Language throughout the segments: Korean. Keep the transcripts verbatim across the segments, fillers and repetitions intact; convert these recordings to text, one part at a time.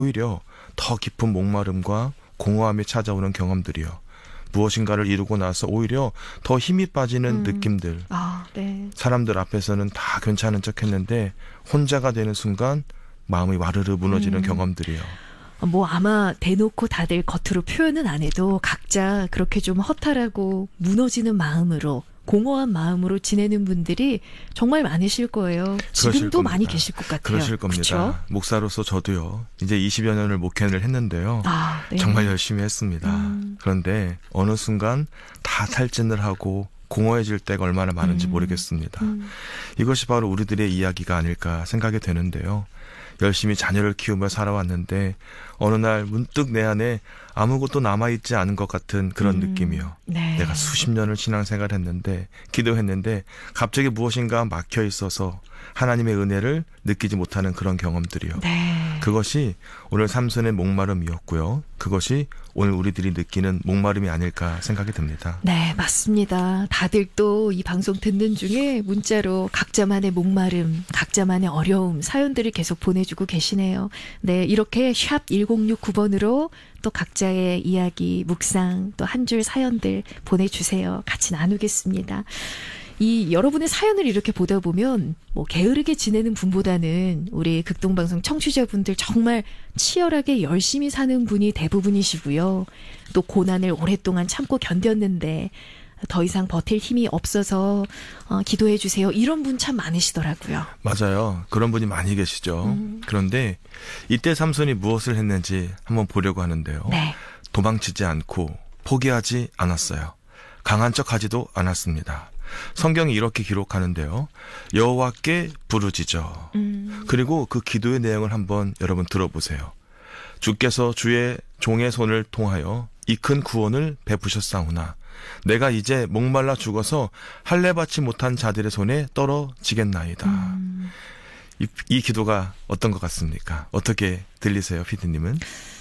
오히려 더 깊은 목마름과 공허함이 찾아오는 경험들이요. 무엇인가를 이루고 나서 오히려 더 힘이 빠지는 음. 느낌들. 아, 네. 사람들 앞에서는 다 괜찮은 척 했는데 혼자가 되는 순간 마음이 와르르 무너지는 음. 경험들이요. 뭐 아마 대놓고 다들 겉으로 표현은 안 해도 각자 그렇게 좀 허탈하고 무너지는 마음으로, 공허한 마음으로 지내는 분들이 정말 많으실 거예요. 지금도 겁니다. 많이 계실 것 같아요. 그러실 겁니다. 그쵸? 목사로서 저도요. 이제 이십여 년을 목회를 했는데요. 아, 네. 정말 열심히 했습니다. 음. 그런데 어느 순간 다 탈진을 하고 공허해질 때가 얼마나 많은지 음. 모르겠습니다. 음. 이것이 바로 우리들의 이야기가 아닐까 생각이 되는데요. 열심히 자녀를 키우며 살아왔는데 어느 날 문득 내 안에 아무것도 남아있지 않은 것 같은 그런 음. 느낌이요. 네. 내가 수십 년을 신앙생활 했는데 기도했는데 갑자기 무엇인가 막혀 있어서 하나님의 은혜를 느끼지 못하는 그런 경험들이요. 네. 그것이 오늘 삼손의 목마름이었고요. 그것이 오늘 우리들이 느끼는 목마름이 아닐까 생각이 듭니다. 네, 맞습니다. 다들 또 이 방송 듣는 중에 문자로 각자만의 목마름, 각자만의 어려움, 사연들을 계속 보내주고 계시네요. 네, 이렇게 샵 일공육구 번으로 또 각자의 이야기, 묵상, 또 한 줄 사연들 보내주세요. 같이 나누겠습니다. 이 여러분의 사연을 이렇게 보다 보면 뭐 게으르게 지내는 분보다는 우리 극동방송 청취자분들 정말 치열하게 열심히 사는 분이 대부분이시고요. 또 고난을 오랫동안 참고 견뎠는데 더 이상 버틸 힘이 없어서 어, 기도해 주세요. 이런 분 참 많으시더라고요. 맞아요. 그런 분이 많이 계시죠. 음. 그런데 이때 삼손이 무엇을 했는지 한번 보려고 하는데요. 네. 도망치지 않고 포기하지 않았어요. 강한 척하지도 않았습니다. 성경이 이렇게 기록하는데요. 여호와께 부르짖어. 음. 그리고 그 기도의 내용을 한번 여러분 들어보세요. 주께서 주의 종의 손을 통하여 이 큰 구원을 베푸셨사오나 내가 이제 목말라 죽어서 할례 받지 못한 자들의 손에 떨어지겠나이다. 음. 이, 이 기도가 어떤 것 같습니까? 어떻게 들리세요, 피디님은?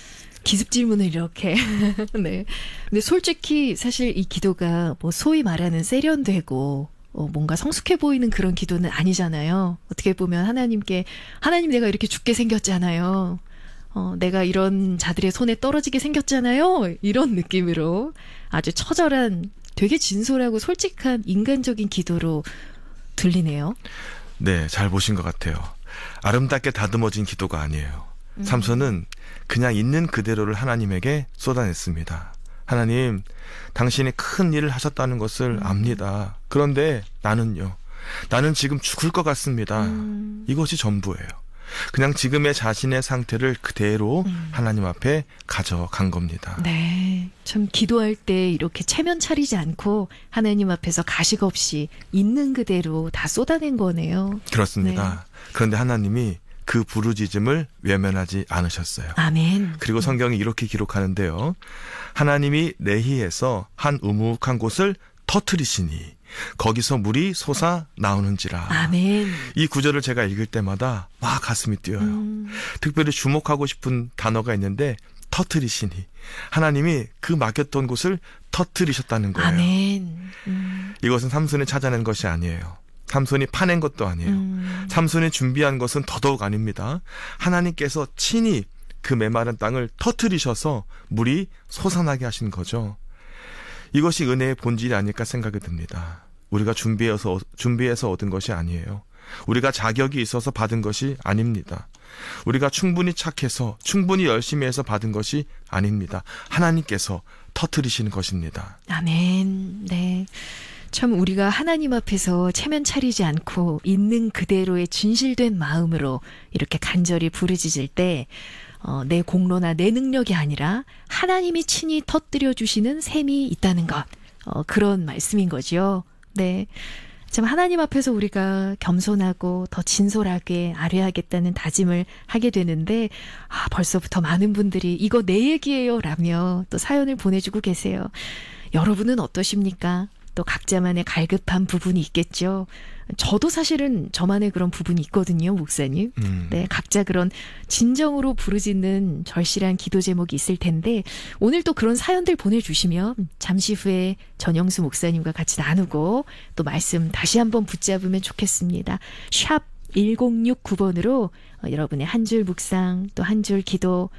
기습 질문을 이렇게. 네. 근데 솔직히 사실 이 기도가 뭐 소위 말하는 세련되고 어 뭔가 성숙해 보이는 그런 기도는 아니잖아요. 어떻게 보면 하나님께 하나님 내가 이렇게 죽게 생겼잖아요. 어 내가 이런 자들의 손에 떨어지게 생겼잖아요. 이런 느낌으로 아주 처절한 되게 진솔하고 솔직한 인간적인 기도로 들리네요. 네, 잘 보신 것 같아요. 아름답게 다듬어진 기도가 아니에요. 음. 삼손은 그냥 있는 그대로를 하나님에게 쏟아냈습니다. 하나님, 당신이 큰 일을 하셨다는 것을 음. 압니다. 그런데 나는요. 나는 지금 죽을 것 같습니다. 음. 이것이 전부예요. 그냥 지금의 자신의 상태를 그대로 음. 하나님 앞에 가져간 겁니다. 네. 참 기도할 때 이렇게 체면 차리지 않고 하나님 앞에서 가식 없이 있는 그대로 다 쏟아낸 거네요. 그렇습니다. 네. 그런데 하나님이 그 부르짖음을 외면하지 않으셨어요. 아멘. 그리고 성경이 이렇게 기록하는데요. 하나님이 내희에서 한 우묵한 곳을 터뜨리시니 거기서 물이 솟아 나오는지라. 아멘. 이 구절을 제가 읽을 때마다 막 가슴이 뛰어요. 음. 특별히 주목하고 싶은 단어가 있는데 터뜨리시니 하나님이 그 막혔던 곳을 터뜨리셨다는 거예요. 아멘. 음. 이것은 삼손이 찾아낸 것이 아니에요. 삼손이 파낸 것도 아니에요. 음. 삼손이 준비한 것은 더더욱 아닙니다. 하나님께서 친히 그 메마른 땅을 터뜨리셔서 물이 솟아나게 하신 거죠. 이것이 은혜의 본질이 아닐까 생각이 듭니다. 우리가 준비해서, 준비해서 얻은 것이 아니에요. 우리가 자격이 있어서 받은 것이 아닙니다. 우리가 충분히 착해서 충분히 열심히 해서 받은 것이 아닙니다. 하나님께서 터뜨리시는 것입니다. 아멘. 네. 참 우리가 하나님 앞에서 체면 차리지 않고 있는 그대로의 진실된 마음으로 이렇게 간절히 부르짖을 때 어, 내 공로나 내 능력이 아니라 하나님이 친히 터뜨려 주시는 셈이 있다는 것. 어, 그런 말씀인 거죠. 네. 참 하나님 앞에서 우리가 겸손하고 더 진솔하게 아뢰하겠다는 다짐을 하게 되는데 아, 벌써부터 많은 분들이 이거 내 얘기예요 라며 또 사연을 보내주고 계세요. 여러분은 어떠십니까? 또 각자만의 갈급한 부분이 있겠죠. 저도 사실은 저만의 그런 부분이 있거든요, 목사님. 음. 네, 각자 그런 진정으로 부르짖는 절실한 기도 제목이 있을 텐데 오늘 또 그런 사연들 보내주시면 잠시 후에 전영수 목사님과 같이 나누고 또 말씀 다시 한번 붙잡으면 좋겠습니다. 샵 일공육구 번으로 어, 여러분의 한 줄 묵상 또 한 줄 기도